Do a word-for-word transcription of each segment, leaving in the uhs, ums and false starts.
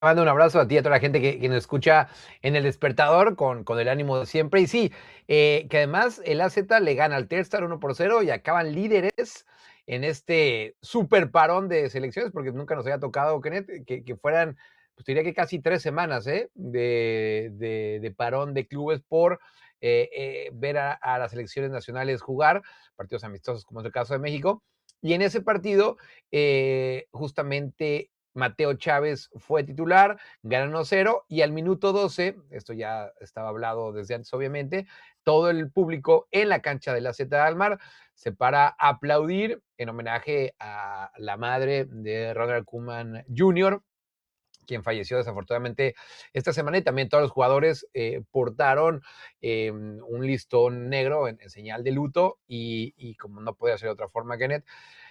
mando un abrazo a ti y a toda la gente que, que nos escucha en El Despertador con, con el ánimo de siempre. Y sí, eh, que además el A Z le gana al Telstar uno por cero y acaban líderes en este super parón de selecciones, porque nunca nos había tocado, Kenneth, que, que fueran, pues diría que casi tres semanas ¿eh? de, de, de parón de clubes por eh, eh, ver a, a las selecciones nacionales jugar, partidos amistosos como es el caso de México. Y en ese partido, eh, justamente Mateo Chávez fue titular, ganó uno cero y al minuto doce, esto ya estaba hablado desde antes obviamente, todo el público en la cancha de la Z de Almar se para a aplaudir en homenaje a la madre de Ronald Koeman junior, quien falleció desafortunadamente esta semana, y también todos los jugadores eh, portaron eh, un listón negro en, en, señal de luto, y, y como no podía ser de otra forma, Kenneth,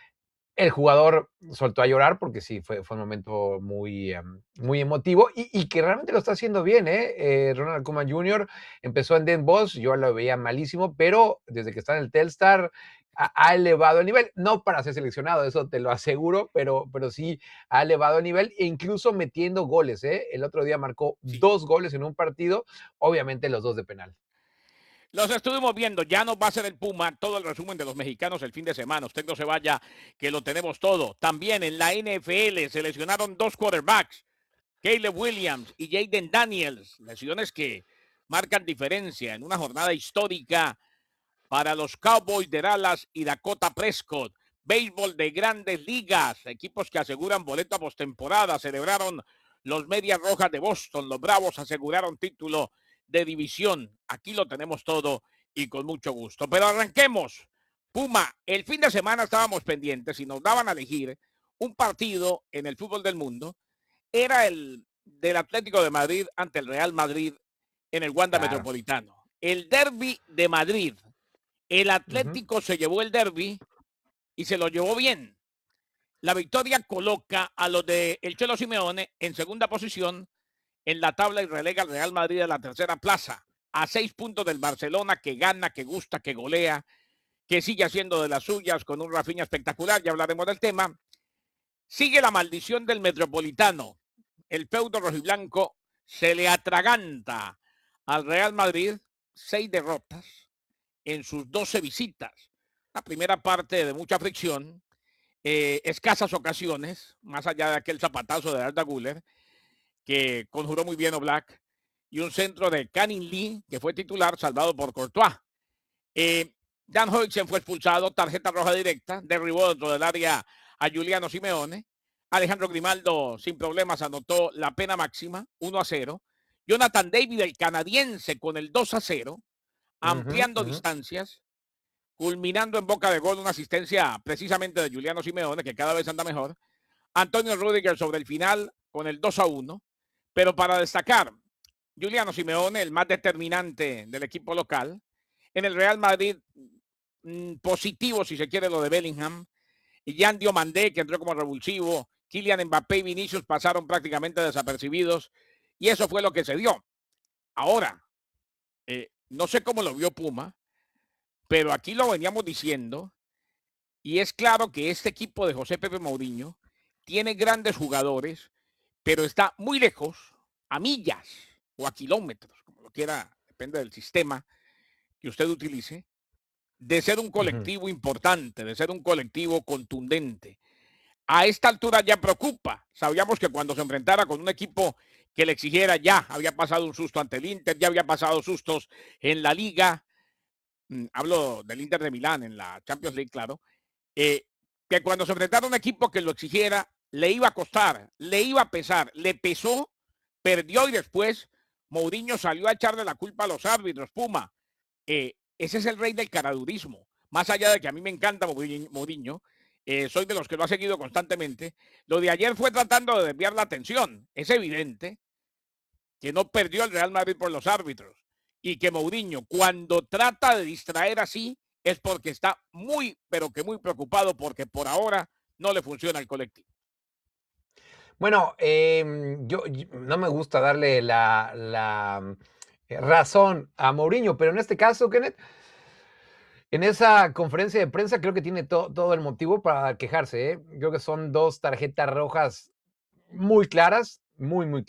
el jugador soltó a llorar porque sí, fue, fue un momento muy, um, muy emotivo y, y, que realmente lo está haciendo bien. ¿eh? Eh, Ronald Koeman junior empezó en Den Bosch, yo lo veía malísimo, pero desde que está en el Telstar ha, ha elevado el nivel, no para ser seleccionado, eso te lo aseguro, pero, pero sí ha elevado el nivel e incluso metiendo goles. ¿eh? El otro día marcó Sí. dos goles en un partido, obviamente los dos de penal. Los estuvimos viendo, ya nos va a hacer el Puma todo el resumen de los mexicanos el fin de semana. Usted no se vaya, que lo tenemos todo. También en la N F L seleccionaron dos quarterbacks, Caleb Williams y Jaden Daniels, lesiones que marcan diferencia en una jornada histórica para los Cowboys de Dallas y Dakota Prescott. Béisbol de grandes ligas, equipos que aseguran boleto a postemporada, celebraron los Medias Rojas de Boston, los Bravos aseguraron título de división. Aquí lo tenemos todo y con mucho gusto. Pero arranquemos. Puma, el fin de semana estábamos pendientes y nos daban a elegir un partido en el fútbol del mundo. Era el del Atlético de Madrid ante el Real Madrid en el Wanda Claro. Metropolitano. El derbi de Madrid. El Uh-huh. Atlético se llevó el derbi y se lo llevó bien. La victoria coloca a los de el Cholo Simeone en segunda posición en la tabla y relega al Real Madrid a la tercera plaza, a seis puntos del Barcelona, que gana, que gusta, que golea, que sigue haciendo de las suyas con un Rafinha espectacular. Ya hablaremos del tema. Sigue la maldición del Metropolitano. El feudo rojiblanco se le atraganta al Real Madrid, seis derrotas en sus doce visitas. La primera parte de mucha fricción, eh, escasas ocasiones, más allá de aquel zapatazo de Arda Güler, que conjuró muy bien Oblak, y un centro de Canning Lee, que fue titular, salvado por Courtois. Eh, Dan Hoysen fue expulsado, tarjeta roja directa, derribó dentro del área a Giuliano Simeone. Alejandro Grimaldo, sin problemas, anotó la pena máxima, uno a cero. Jonathan David, el canadiense, con el dos a cero, Uh-huh, ampliando uh-huh. distancias, culminando en boca de gol una asistencia precisamente de Giuliano Simeone, que cada vez anda mejor. Antonio Rüdiger sobre el final con el dos a uno. Pero para destacar, Giuliano Simeone, el más determinante del equipo local. En el Real Madrid, mmm, positivo si se quiere lo de Bellingham. Y Jan Diomandé, que entró como revulsivo. Kylian Mbappé y Vinicius pasaron prácticamente desapercibidos. Y eso fue lo que se dio. Ahora, eh, no sé cómo lo vio Puma, pero aquí lo veníamos diciendo, y es claro que este equipo de José Pepe Mourinho tiene grandes jugadores, pero está muy lejos, a millas o a kilómetros, como lo quiera, depende del sistema que usted utilice, de ser un Uh-huh. colectivo importante, de ser un colectivo contundente. A esta altura ya preocupa. Sabíamos que cuando se enfrentara con un equipo que le exigiera, ya había pasado un susto ante el Inter, ya había pasado sustos en la Liga, hablo del Inter de Milán en la Champions League, claro, eh, que cuando se enfrentara a un equipo que lo exigiera, le iba a costar, le iba a pesar, le pesó, perdió y después Mourinho salió a echarle la culpa a los árbitros. Puma, eh, ese es el rey del caradurismo. Más allá de que a mí me encanta Mourinho, eh, soy de los que lo ha seguido constantemente. Lo de ayer fue tratando de desviar la atención. Es evidente que no perdió el Real Madrid por los árbitros y que Mourinho, cuando trata de distraer así, es porque está muy, pero que muy preocupado porque por ahora no le funciona el colectivo. Bueno, eh, yo, yo, no me gusta darle la, la eh, razón a Mourinho, pero en este caso, Kenneth, en esa conferencia de prensa creo que tiene to, todo el motivo para quejarse. ¿eh? Creo que son dos tarjetas rojas muy claras. Muy, muy